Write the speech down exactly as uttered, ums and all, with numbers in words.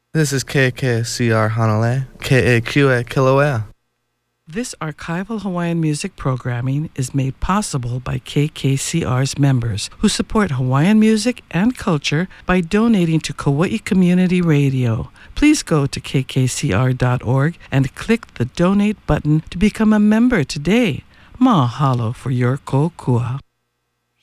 This is K K C R Hanalei, K A Q A Kilauea. This archival Hawaiian music programming is made possible by K K C R's members who support Hawaiian music and culture by donating to Kauai Community Radio. Please go to k k c r dot org and click the donate button to become a member today. Mahalo for your kokua.